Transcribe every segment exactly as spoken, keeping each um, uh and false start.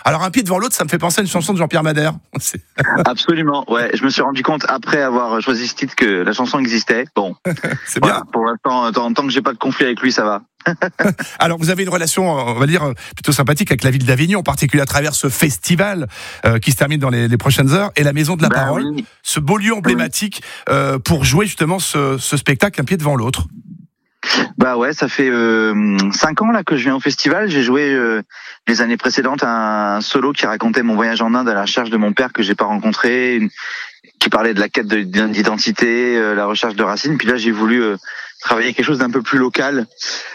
Alors un pied devant l'autre, ça me fait penser à une chanson de Jean-Pierre Madère. C'est... Absolument, ouais. Je me suis rendu compte après avoir choisi ce titre que la chanson existait. Bon, c'est voilà, bien. Pour l'instant, tant, tant que j'ai pas de conflit avec lui, ça va. Alors vous avez une relation, on va dire, plutôt sympathique avec la ville d'Avignon, en particulier à travers ce festival euh, qui se termine dans les, les prochaines heures, et la Maison de la Ben Parole, oui. ce beau lieu emblématique euh, pour jouer justement ce, ce spectacle un pied devant l'autre. Bah ouais, ça fait euh, cinq ans là que je viens au festival. J'ai joué euh, les années précédentes un, un solo qui racontait mon voyage en Inde à la recherche de mon père que j'ai pas rencontré, une, qui parlait de la quête de, d'identité, euh, la recherche de racines. Puis là, j'ai voulu euh, travailler quelque chose d'un peu plus local.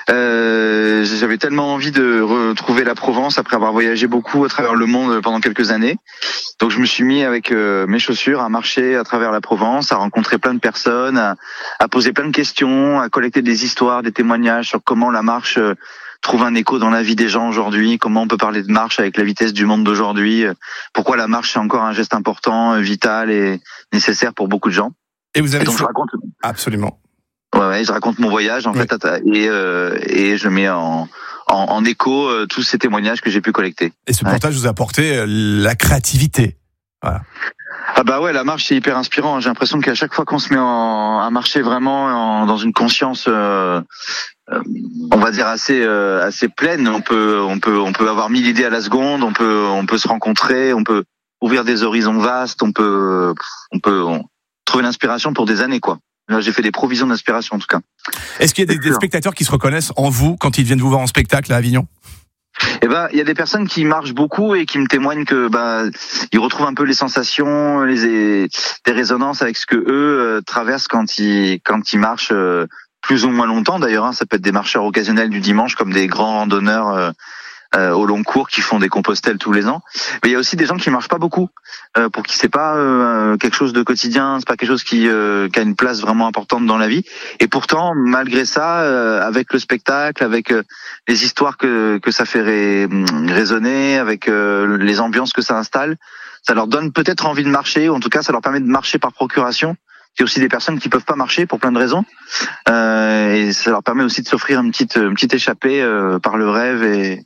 Euh, j'avais tellement envie de retrouver la Provence après avoir voyagé beaucoup à travers le monde pendant quelques années. Donc je me suis mis avec euh, mes chaussures à marcher à travers la Provence, à rencontrer plein de personnes, à, à poser plein de questions, à collecter des histoires, des témoignages sur comment la marche euh, trouve un écho dans la vie des gens aujourd'hui, comment on peut parler de marche avec la vitesse du monde d'aujourd'hui, euh, pourquoi la marche c'est encore un geste important, euh, vital et nécessaire pour beaucoup de gens. Et vous avez et donc fait... je raconte. Absolument. Ouais, ouais, je raconte mon voyage en ouais. fait et euh, et je mets en en, en écho euh, tous ces témoignages que j'ai pu collecter. Et ce ouais. portage vous a apporté euh, la créativité. Voilà. Ah bah ouais, la marche c'est hyper inspirant. J'ai l'impression qu'à chaque fois qu'on se met en, à marcher vraiment en, dans une conscience, euh, euh, on va dire assez euh, assez pleine, on peut on peut on peut avoir mille idées à la seconde, on peut on peut se rencontrer, on peut ouvrir des horizons vastes, on peut on peut on, trouver l'inspiration pour des années quoi. Là, j'ai fait des provisions d'inspiration en tout cas. Est-ce qu'il y a des, des spectateurs qui se reconnaissent en vous quand ils viennent vous voir en spectacle à Avignon ? Eh ben, il y a des personnes qui marchent beaucoup et qui me témoignent que bah ils retrouvent un peu les sensations, les des résonances avec ce que eux euh, traversent quand ils quand ils marchent euh, plus ou moins longtemps d'ailleurs. Hein, ça peut être des marcheurs occasionnels du dimanche comme des grands randonneurs euh, euh, au long cours qui font des compostelles tous les ans. Mais il y a aussi des gens qui marchent pas beaucoup, euh, pour qui c'est pas euh, quelque chose de quotidien, c'est pas quelque chose qui, euh, qui a une place vraiment importante dans la vie. Et pourtant, malgré ça, euh, avec le spectacle, avec euh, les histoires que que ça fait ré, résonner, avec euh, les ambiances que ça installe, ça leur donne peut-être envie de marcher, ou en tout cas, ça leur permet de marcher par procuration. Il y a aussi des personnes qui peuvent pas marcher pour plein de raisons, euh, et ça leur permet aussi de s'offrir une petite une petite échappée euh, par le rêve et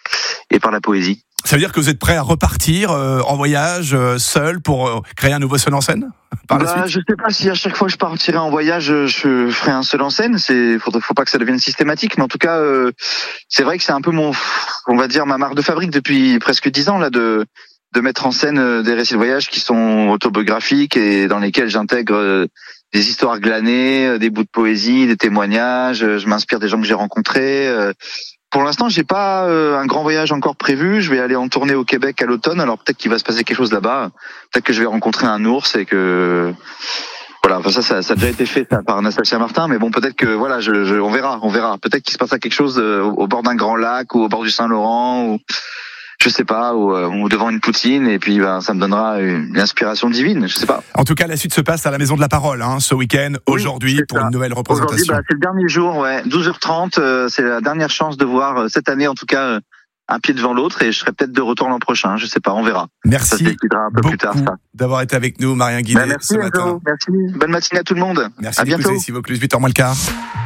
et par la poésie. Ça veut dire que vous êtes prêt à repartir euh, en voyage euh, seul pour euh, créer un nouveau seul en scène par la bah, suite ? Je sais pas si à chaque fois que je partirai en voyage, je ferai un seul en scène. C'est faut, faut pas que ça devienne systématique, mais en tout cas, euh, c'est vrai que c'est un peu mon, on va dire ma marque de fabrique depuis presque dix ans là de de mettre en scène des récits de voyage qui sont autobiographiques et dans lesquels j'intègre des histoires glanées, des bouts de poésie, des témoignages. Je m'inspire des gens que j'ai rencontrés. Pour l'instant, j'ai pas euh, un grand voyage encore prévu. Je vais aller en tournée au Québec à l'automne. Alors peut-être qu'il va se passer quelque chose là-bas. Peut-être que je vais rencontrer un ours et que voilà. Enfin ça, ça, ça a déjà été fait ça, par Anastasia Martin. Mais bon, peut-être que voilà, je, je, on verra, on verra. Peut-être qu'il se passera quelque chose euh, au, au bord d'un grand lac ou au bord du Saint-Laurent ou je sais pas, ou, euh, ou devant une poutine. Et puis ben, ça me donnera une, une inspiration divine. Je sais pas. En tout cas, la suite se passe à la Maison de la Parole hein, ce week-end, oui, aujourd'hui, pour ça. Une nouvelle représentation. Aujourd'hui, bah, c'est le dernier jour, ouais, douze heures trente. Euh, c'est la dernière chance de voir euh, cette année, en tout cas, euh, un pied devant l'autre. Et je serai peut-être de retour l'an prochain. Je sais pas, on verra. Merci ça se décidera un peu beaucoup plus tard, ça. D'avoir été avec nous, Marien Guillet, bah, merci, ce matin. Merci. Bonne matinée à tout le monde. Merci à bientôt. Ici Vaucluse, huit heures moins le quart.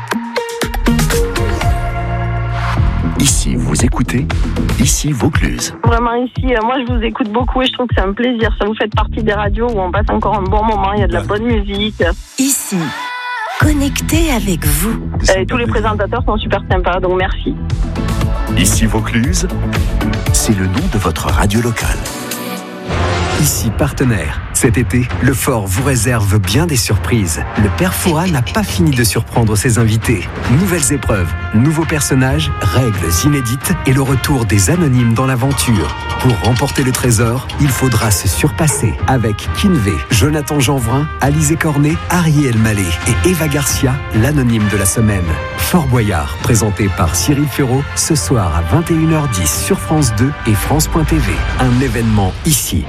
Ici, vous écoutez, ici Vaucluse. Vraiment ici, moi je vous écoute beaucoup et je trouve que c'est un plaisir. Ça vous fait partie des radios où on passe encore un bon moment, il y a de la bonne musique. Ici, connecté avec vous. Et tous les présentateurs sont super sympas, donc merci. Ici Vaucluse, c'est le nom de votre radio locale. Ici partenaire. Cet été, le Fort vous réserve bien des surprises. Le Père Fouras n'a pas fini de surprendre ses invités. Nouvelles épreuves, nouveaux personnages, règles inédites et le retour des anonymes dans l'aventure. Pour remporter le trésor, il faudra se surpasser avec Kinvé, Jonathan Jeanvrin, Alizé Cornet, Ariel Mallet et Eva Garcia, l'anonyme de la semaine. Fort Boyard, présenté par Cyril Ferraud, ce soir à vingt et une heures dix sur France deux et France point T V. Un événement ici.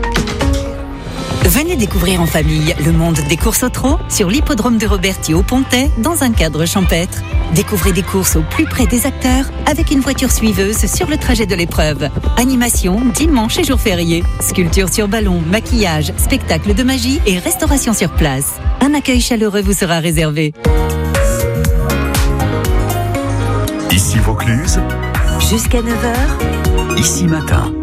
Venez découvrir en famille le monde des courses au trot sur l'hippodrome de Roberty au Pontet dans un cadre champêtre. Découvrez des courses au plus près des acteurs avec une voiture suiveuse sur le trajet de l'épreuve. Animation dimanche et jours fériés. Sculpture sur ballon, maquillage, spectacle de magie et restauration sur place. Un accueil chaleureux vous sera réservé. Ici Vaucluse. Jusqu'à neuf heures. Ici matin.